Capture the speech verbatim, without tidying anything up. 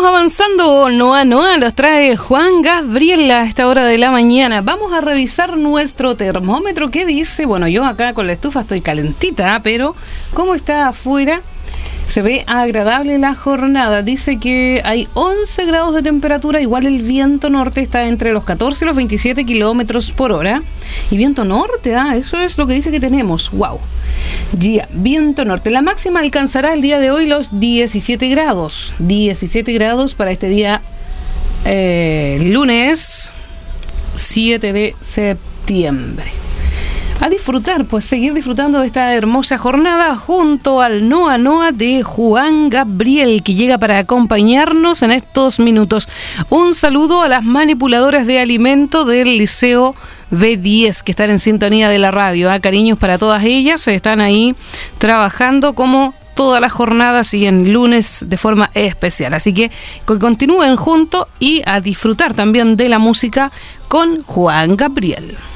Seguimos avanzando. Noa Noa los trae Juan Gabriel a esta hora de la mañana. Vamos a revisar nuestro termómetro. ¿Qué dice? Bueno, yo acá con la estufa estoy calentita, pero ¿cómo está afuera? Se ve agradable la jornada. Dice que hay once grados de temperatura. Igual el viento norte está entre los catorce y los veintisiete kilómetros por hora. Y viento norte, ah, eso es lo que dice que tenemos. Wow. Ya, viento norte. La máxima alcanzará el día de hoy los diecisiete grados. diecisiete grados para este día eh, lunes siete de septiembre. A disfrutar, pues seguir disfrutando de esta hermosa jornada junto al Noa Noa de Juan Gabriel, que llega para acompañarnos en estos minutos. Un saludo a las manipuladoras de alimento del Liceo B diez que están en sintonía de la radio. ¿eh? Cariños para todas ellas, están ahí trabajando como todas las jornadas y en lunes de forma especial. Así que continúen juntos y a disfrutar también de la música con Juan Gabriel.